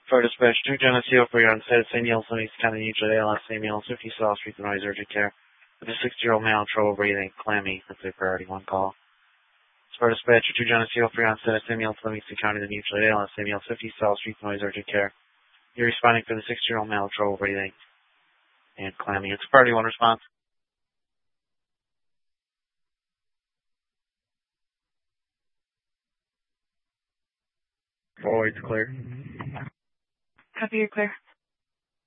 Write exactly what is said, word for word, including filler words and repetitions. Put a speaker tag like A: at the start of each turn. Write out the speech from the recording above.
A: For dispatch two Geneseo for your unsaid Saint Neil, Sunny County, Usually A L S, Saint Neil, fifty South Street, the noise urgent care. With a sixty-year-old male, trouble breathing, clammy. That's a priority one call. For dispatch two Geneseo for your unsaid Saint Neil, Sunny County, the Usually A L S, Saint Neil, fifty South Street, the noise urgent care. You're responding for the sixty-year-old male, trouble breathing and clammy. It's priority one response. Four, it's clear.
B: Copy, you're clear.